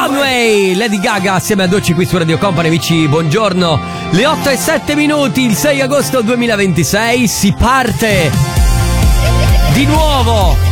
Runway, Lady Gaga assieme a Doci qui su Radio Company. Amici, buongiorno. Le 8:07, il 6 agosto 2026 si parte di nuovo